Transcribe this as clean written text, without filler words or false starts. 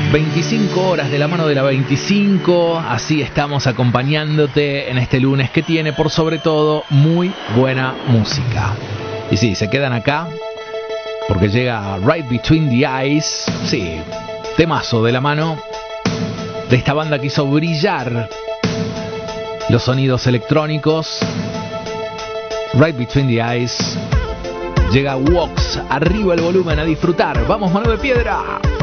25 horas de la mano de la 25, así estamos acompañándote en este lunes que tiene por sobre todo muy buena música. Y sí, se quedan acá porque llega Right Between the Eyes, sí, temazo de la mano de esta banda que hizo brillar los sonidos electrónicos. Right Between the Eyes, llega Wox, arriba el volumen a disfrutar. Vamos, mano de piedra.